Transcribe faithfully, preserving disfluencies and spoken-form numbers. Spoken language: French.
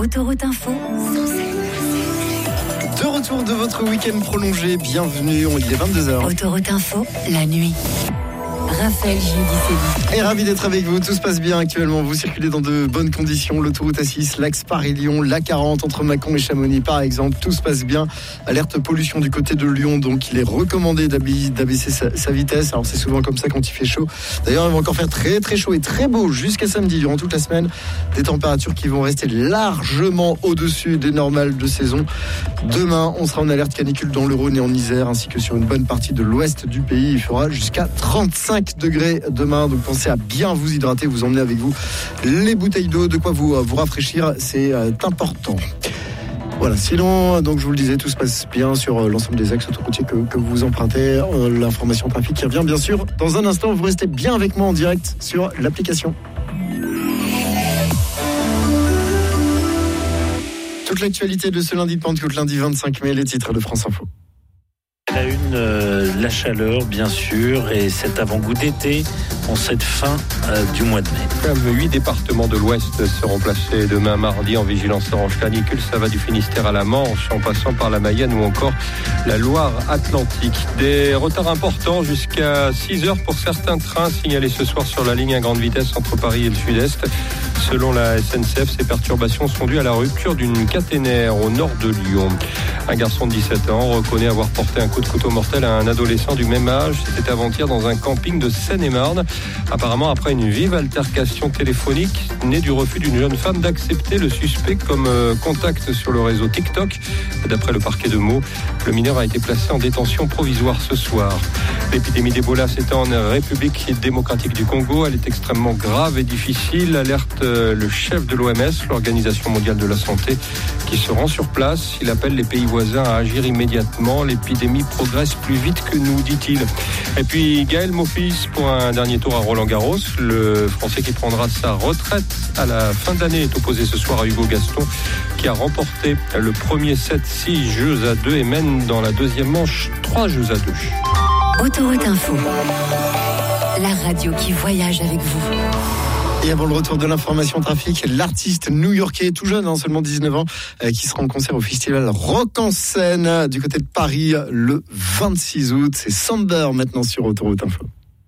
Autoroute Info. De retour de votre week-end prolongé, bienvenue, il est vingt-deux heures. Autoroute Info, la nuit. Raphaël Giudicelli. Et ravi d'être avec vous, tout se passe bien actuellement, vous circulez dans de bonnes conditions, l'autoroute A six, l'axe Paris-Lyon, l'A quarante entre Mâcon et Chamonix par exemple, tout se passe bien. Alerte pollution du côté de Lyon, donc il est recommandé d'abaisser sa, sa vitesse, alors c'est souvent comme ça quand il fait chaud. D'ailleurs il va encore faire très très chaud et très beau jusqu'à samedi, durant toute la semaine, des températures qui vont rester largement au-dessus des normales de saison. Demain on sera en alerte canicule dans le Rhône et en Isère, ainsi que sur une bonne partie de l'ouest du pays, il fera jusqu'à trente-cinq degrés demain, donc pensez à bien vous hydrater, vous emmenez avec vous les bouteilles d'eau, de quoi vous, vous rafraîchir, c'est euh, important. Voilà, sinon, donc je vous le disais, tout se passe bien sur euh, l'ensemble des axes autoroutiers que, que vous empruntez. Euh, l'information trafic qui revient bien sûr dans un instant, vous restez bien avec moi en direct sur l'application. Toute l'actualité de ce lundi de Pentecôte, lundi vingt-cinq mai, les titres de France Info. La une, euh, la chaleur bien sûr, et cet avant-goût d'été en cette fin euh, du mois de mai. Huit départements de l'Ouest seront placés demain mardi en vigilance orange canicule. Ça va du Finistère à la Manche, en passant par la Mayenne ou encore la Loire-Atlantique. Des retards importants jusqu'à six heures pour certains trains signalés ce soir sur la ligne à grande vitesse entre Paris et le Sud-Est. Selon la S N C F, ces perturbations sont dues à la rupture d'une caténaire au nord de Lyon. Un garçon de dix-sept ans reconnaît avoir porté un coup de couteau mortel à un adolescent du même âge. C'était avant-hier dans un camping de Seine-et-Marne. Apparemment, après une vive altercation téléphonique née du refus d'une jeune femme d'accepter le suspect comme contact sur le réseau TikTok. D'après le parquet de Meaux, le mineur a été placé en détention provisoire ce soir. L'épidémie d'Ebola s'étend en République démocratique du Congo. Elle est extrêmement grave et difficile, alerte le chef de l'O M S, l'Organisation mondiale de la santé, qui se rend sur place. Il appelle les pays voisins à agir immédiatement. L'épidémie progresse plus vite que nous, dit-il. Et puis Gaël Monfils pour un dernier tour à Roland-Garros. Le Français qui prendra sa retraite à la fin d'année est opposé ce soir à Hugo Gaston, qui a remporté le premier set six jeux à deux et mène dans la deuxième manche trois jeux à deux. Autoroute Info, la radio qui voyage avec vous. Et avant le retour de l'information trafic, l'artiste new-yorkais, tout jeune, hein, seulement dix-neuf ans, euh, qui sera en concert au festival Rock en Seine du côté de Paris le vingt-six août. C'est Samber maintenant sur Autoroute Info.